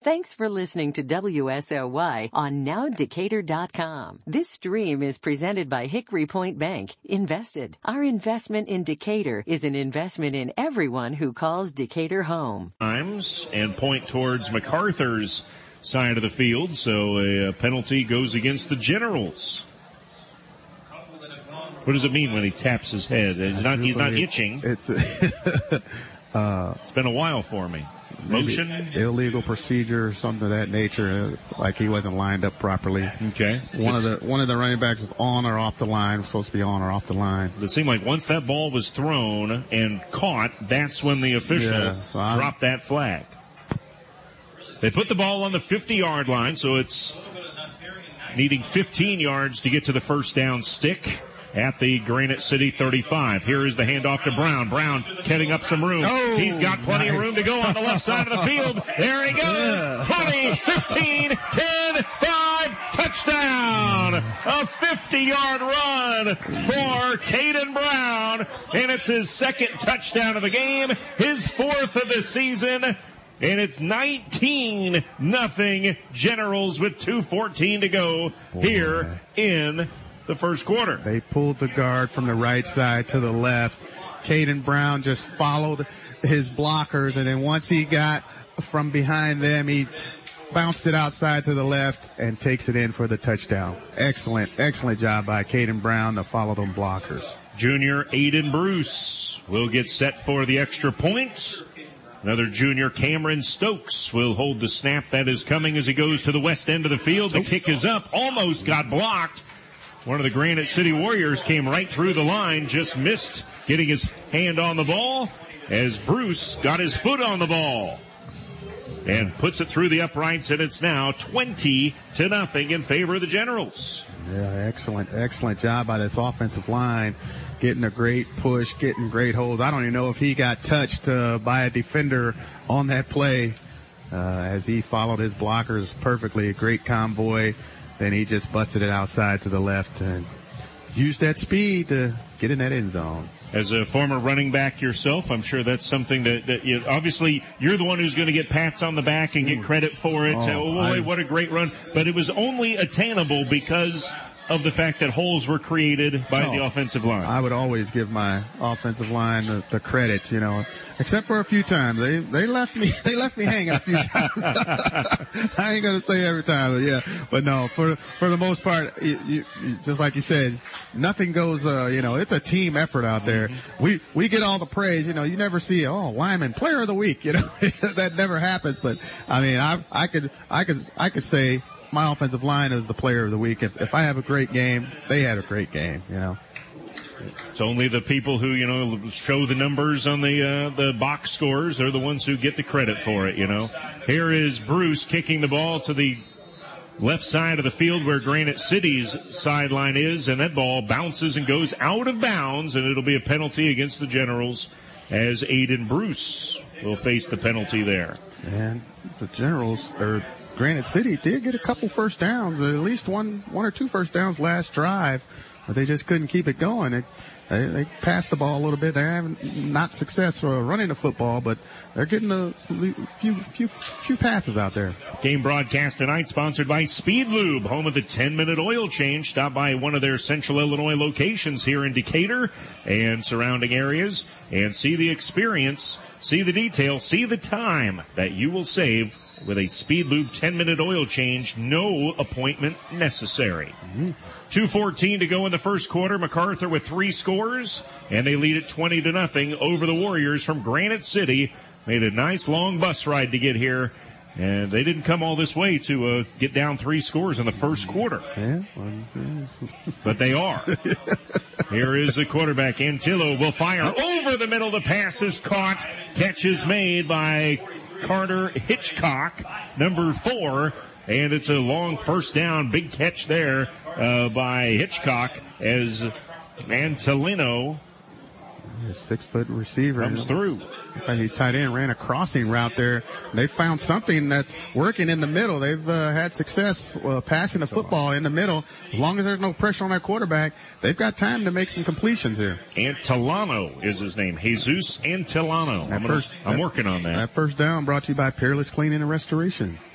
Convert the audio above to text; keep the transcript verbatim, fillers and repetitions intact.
Thanks for listening to W S L Y on now decatur dot com. This stream is presented by Hickory Point Bank. Invested. Our investment in Decatur is an investment in everyone who calls Decatur home. Times and point towards MacArthur's side of the field, so a penalty goes against the Generals. What does it mean when he taps his head? He's not, he's not itching. It's, uh, it's been a while for me. Motion? Illegal procedure or something of that nature, like he wasn't lined up properly. Okay. One it's, of the one of the running backs was on or off the line, was supposed to be on or off the line. It seemed like once that ball was thrown and caught, that's when the official yeah, so dropped that flag. They put the ball on the fifty-yard line, so it's needing fifteen yards to get to the first down stick at the Granite City thirty-five. Here is the handoff to Brown. Brown getting up some room. Oh, He's got plenty nice. of room to go on the left side of the field. There he goes. Yeah. twenty, fifteen, ten, five, touchdown. A fifty-yard run for Caden Brown. And it's his second touchdown of the game, his fourth of the season. And it's nineteen nothing Generals with two fourteen to go Boy. here in the first quarter. They pulled the guard from the right side to the left. Caden Brown just followed his blockers, and then once he got from behind them, he bounced it outside to the left and takes it in for the touchdown. Excellent, excellent job by Caden Brown to follow them blockers. Junior Aiden Bruce will get set for the extra point. Another junior, Cameron Stokes, will hold the snap that is coming as he goes to the west end of the field. The kick is up, almost got blocked. One of the Granite City Warriors came right through the line, just missed getting his hand on the ball as Bruce got his foot on the ball and puts it through the uprights, and it's now twenty to nothing in favor of the Generals. Yeah, excellent, excellent job by this offensive line, getting a great push, getting great holds. I don't even know if he got touched uh, by a defender on that play uh, as he followed his blockers perfectly. A great convoy. Then he just busted it outside to the left and used that speed to get in that end zone. As a former running back yourself, I'm sure that's something that, that you, obviously you're the one who's going to get pats on the back and get credit for it. Oh, oh boy, what a great run. But it was only attainable because of the fact that holes were created by no, the offensive line. I would always give my offensive line the, the credit, you know, except for a few times. They they left me they left me hanging a few times. I ain't gonna say every time, but yeah. But no, for for the most part, you, you, just like you said, nothing goes. Uh, you know, it's a team effort out there. Mm-hmm. We we get all the praise. You know, you never see oh Lyman Player of the Week. You know, that never happens. But I mean, I I could I could I could say my offensive line is the player of the week. If, if I have a great game, they had a great game, you know. It's only the people who, you know, show the numbers on the, uh, the box scores. They're the ones who get the credit for it, you know. Here is Bruce kicking the ball to the left side of the field where Granite City's sideline is, and that ball bounces and goes out of bounds, and it'll be a penalty against the Generals as Aiden Bruce will face the penalty there. And the Generals, or Granite City, did get a couple first downs, at least one, one or two first downs last drive, but they just couldn't keep it going. They, they, they passed the ball a little bit. They're having not successful running the football, but they're getting a few, few, few passes out there. Game broadcast tonight sponsored by Speed Lube, home of the ten minute oil change. Stop by one of their Central Illinois locations here in Decatur and surrounding areas and see the experience, see the detail, see the time that you will save with a Speed Lube ten minute oil change. No appointment necessary. Mm-hmm. two fourteen to go in the first quarter. MacArthur with three scores, and they lead at twenty to nothing over the Warriors from Granite City. Made a nice long bus ride to get here, and they didn't come all this way to uh, get down three scores in the first quarter. Yeah. But they are. Here is the quarterback. Antillo will fire over the middle. The pass is caught. Catch is made by Carter Hitchcock, number four, and it's a long first down. Big catch there uh, by Hitchcock as Antolino, six foot receiver, comes through. He tight end ran a crossing route there. They found something that's working in the middle. They've uh, had success uh, passing the football in the middle. As long as there's no pressure on that quarterback, they've got time to make some completions here. Antolano is his name. Jesus Antolano. I'm, gonna, first, I'm that, working on that. That first down brought to you by Peerless Cleaning and Restoration.